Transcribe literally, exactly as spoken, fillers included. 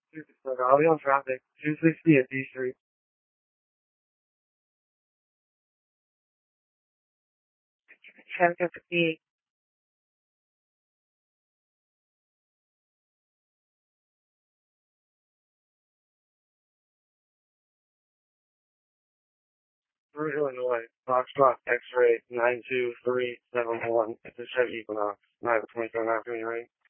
I'll be on traffic. two sixty at D Street. Traffic at fifty-eight. Through Illinois, Foxtrot X-ray nine two three seven one. It's a Chevy Equinox. nine twenty-seven after me, right?